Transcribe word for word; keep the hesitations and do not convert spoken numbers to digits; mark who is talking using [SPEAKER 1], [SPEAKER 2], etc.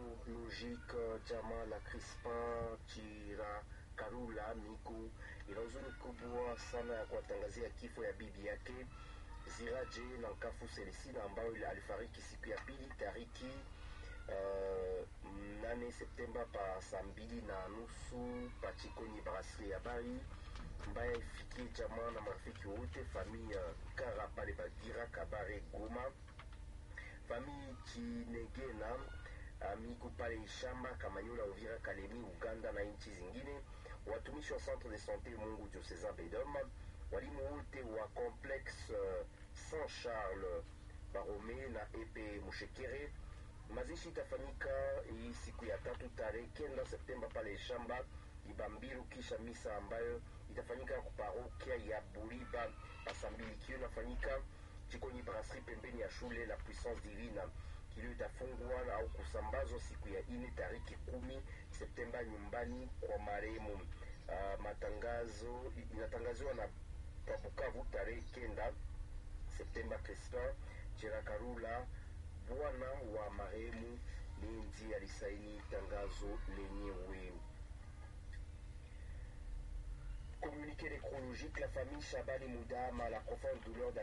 [SPEAKER 1] Necrologique chama la Crispin Chirakarula Miku ina huzuni kubwa sana ya kuwatangazia kifo ya bibi yake Ziraje na Nkafu Celestina ambayo alifariki siku ya pili tariki uh, nane Septemba pa saa mbili na nusu pachikoni Brasserie ya Bari, mbaya ifikie jamaa na marafiki wote, famille Kara pale Bagira Kabare Goma, famille Chinegena Miku pale Ishamba Kamanyola Uvira Kalemi Uganda na nchi zingine, watumishi wa centre de santé Mungu Diocesa Bedom, walimu wote wa complexe uh, Saint Charles Barome na Epe Mushekere. Mazishi itafanyika hii siku ya tatu tarehe kenda Septemba pale Shamba Ibambiru, kisha misa ambayo itafanyika kwa parokia ya Buliba Asambili kio inafanyika Chikoni Brasserie pembeni ya shule la Puissance Divine. Kilio itafungwa au kusambazwa siku ya ine tariki kumi Septemba nyumbani kwa marehemu. Uh, matangazo inatangaziwa na Pabukavu tarehe kenda Septemba. Crispin Chirakarula bwana wa marehemu ni ndiye alisaini tangazo lenyewe. Communiqué nécrologique, la famille Chabani Moudama, la profonde douleur